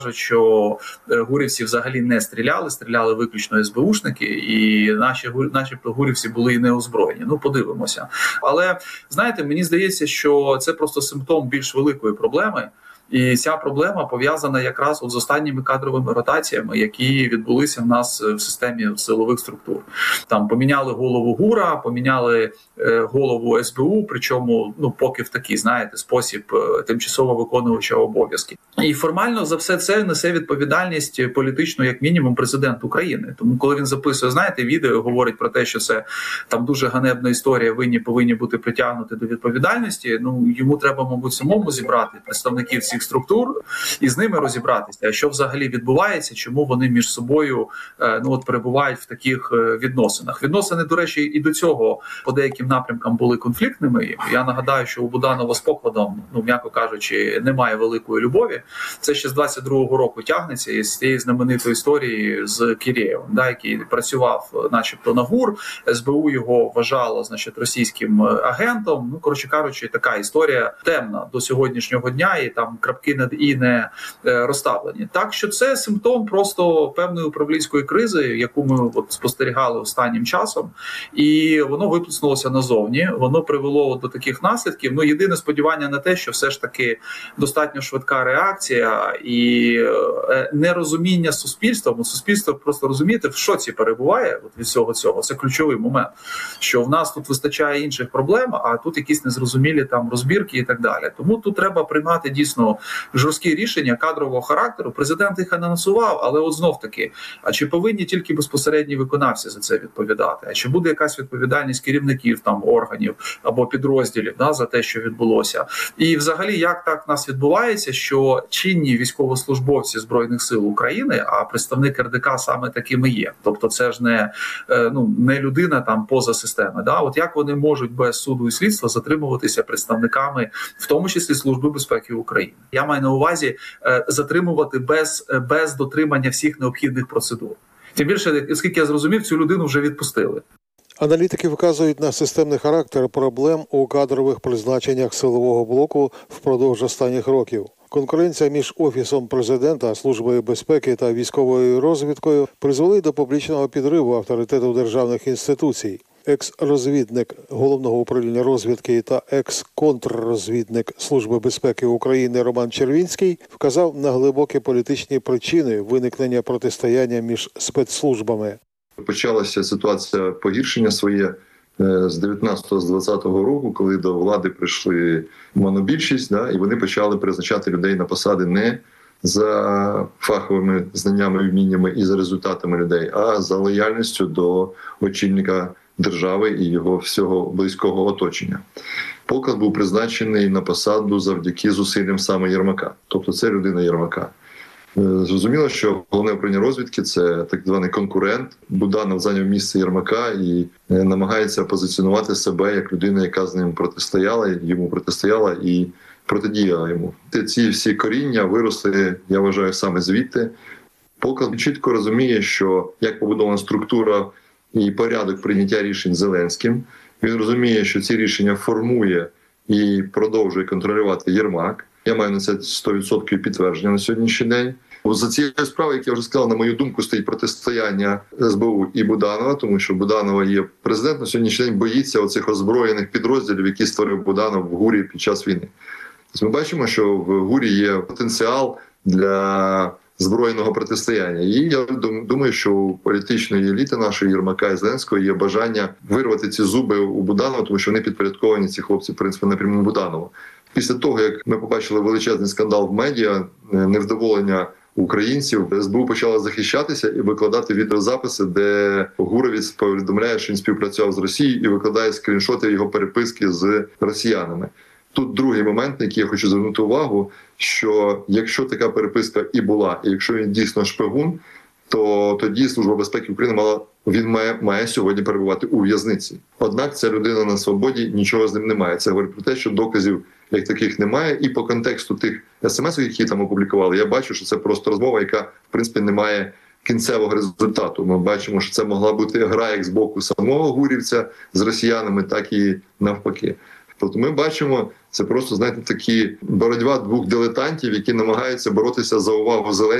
що гурівці взагалі не стріляли виключно СБУшники, і начебто гурівці були і не озброєні. Ну, подивимося. Але, знаєте, мені здається, що це просто симптом більш великої проблеми. І ця проблема пов'язана якраз з останніми кадровими ротаціями, які відбулися в нас в системі силових структур. Там поміняли голову ГУРа, поміняли голову СБУ, причому поки в такий, знаєте, спосіб тимчасово виконувача обов'язки. І формально за все це несе відповідальність політичну, як мінімум, президент України. Тому коли він записує, знаєте, відео, говорить про те, що це там дуже ганебна історія, повинні бути притягнуті до відповідальності, йому треба, мабуть, самому зібрати представників цих структур і з ними розібратися, що взагалі відбувається, чому вони між собою перебувають в таких відносинах. Відносини, до речі, і до цього по деяким напрямкам були конфліктними. Я нагадаю, що у Буданова з Покладом, м'яко кажучи, немає великої любові. Це ще з 22-го року тягнеться із цієї знаменитої історії з Кірєєвим, який працював начебто на ГУР, СБУ його вважало, російським агентом. Коротше кажучи, така історія темна до сьогоднішнього дня, і там крапки над «і» не розставлені. Так що це симптом просто певної управлінської кризи, яку ми спостерігали останнім часом, і воно виплеснулося назовні, воно привело до таких наслідків. Єдине сподівання на те, що все ж таки достатньо швидка реакція і нерозуміння суспільством. Суспільство, просто розумієте, в шоці перебуває від всього цього. Це ключовий момент, що в нас тут вистачає інших проблем, а тут якісь незрозумілі там розбірки і так далі. Тому тут треба приймати дійсно жорсткі рішення кадрового характеру. Президент їх анонсував, але знов таки, а чи повинні тільки безпосередні виконавці за це відповідати? А чи буде якась відповідальність керівників там органів або підрозділів за те, що відбулося? І взагалі, як так в нас відбувається, що чинні військовослужбовці Збройних сил України, а представник РДК саме такими є. Тобто це ж не людина там поза системи. От як вони можуть без суду і слідства затримуватися представниками, в тому числі Служби безпеки України? Я маю на увазі затримувати без дотримання всіх необхідних процедур. Тим більше, оскільки я зрозумів, цю людину вже відпустили. Аналітики вказують на системний характер проблем у кадрових призначеннях силового блоку впродовж останніх років. Конкуренція між Офісом Президента, Службою безпеки та військовою розвідкою призвели до публічного підриву авторитету державних інституцій. Екс-розвідник Головного управління розвідки та екс-контррозвідник Служби безпеки України Роман Червінський вказав на глибокі політичні причини виникнення протистояння між спецслужбами. Почалася ситуація погіршення своє з 19-20 року, коли до влади прийшли монобільшість, і вони почали призначати людей на посади не за фаховими знаннями, вміннями і за результатами людей, а за лояльністю до очільника держави і його всього близького оточення. Поклад був призначений на посаду завдяки зусиллям саме Єрмака. Тобто це людина Єрмака. Зрозуміло, що головне управління розвідки – це так званий конкурент. Буданов зайняв місце Єрмака і намагається позиціонувати себе як людина, яка з ним йому протистояла і протидіяла йому. Ці всі коріння виросли, я вважаю, саме звідти. Поклад чітко розуміє, що як побудована структура і порядок прийняття рішень Зеленським. Він розуміє, що ці рішення формує і продовжує контролювати Єрмак. Я маю на це 100% підтвердження на сьогоднішній день. За цією справою, як я вже сказав, на мою думку, стоїть протистояння СБУ і Буданова, тому що Буданова є президент, на сьогоднішній день боїться оцих озброєних підрозділів, які створив Буданов в ГУРі під час війни. Тобто ми бачимо, що в ГУРі є потенціал для збройного протистояння. І я думаю, що у політичної еліти нашої Єрмака і Зеленського є бажання вирвати ці зуби у Буданова, тому що вони підпорядковані, ці хлопці, в принципі, напряму Буданову. Після того, як ми побачили величезний скандал в медіа, невдоволення українців, СБУ почала захищатися і викладати відеозаписи, де гуровець повідомляє, що він співпрацював з Росією і викладає скріншоти його переписки з росіянами. Тут другий момент, на який я хочу звернути увагу, що якщо така переписка і була, і якщо він дійсно шпигун, то тоді Служба безпеки України має сьогодні перебувати у в'язниці. Однак ця людина на свободі, нічого з ним немає. Це говорить про те, що доказів як таких немає. І по контексту тих смс-ів, які там опублікували, я бачу, що це просто розмова, яка, в принципі, не має кінцевого результату. Ми бачимо, що це могла бути гра як з боку самого гурівця з росіянами, так і навпаки. Тобто ми бачимо, це просто, знаєте, такі боротьба двох дилетантів, які намагаються боротися за увагу Зеленського.